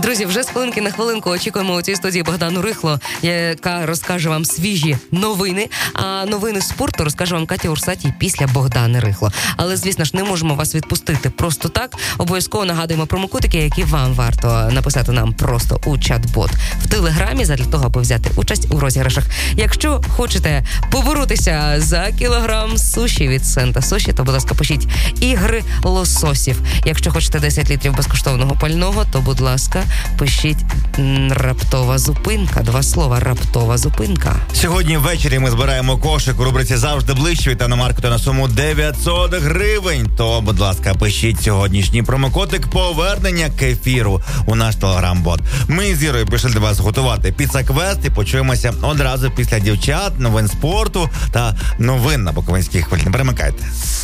Друзі, вже з хвилинки на хвилинку очікуємо у цій студії Богдану Рихло, яка розкаже вам свіжі новини. А новини спорту розкаже вам Катя Урсатій після Богдани Рихло. Але, звісно ж, не можемо вас відпустити просто так. Обов'язково нагадуємо промокодики, які вам варто написати нам просто у чат-бот в Телеграмі, задля того, аби взяти участь у розіграшах. Якщо хочете поборотися за кілограм суші від Сента Суші, то, будь ласка, пишіть ігри лососів. Якщо хочете 10 літрів безкоштовного пального, то, будь ласка, пишіть раптова зупинка. 2 слова, раптова зупинка. Сьогодні ввечері ми збираємо кошик у рубриці «Завжди ближче» від Аномаркета на суму 900 гривень. То, будь ласка, пишіть сьогоднішній промокодик «Повернення к ефіру» у наш телеграм-бот. Ми з Ірою пішли для вас готувати піца-квест і почуємося одразу після дівчат, новин спорту та новин на Буковинській хвилі. Не перемикайте.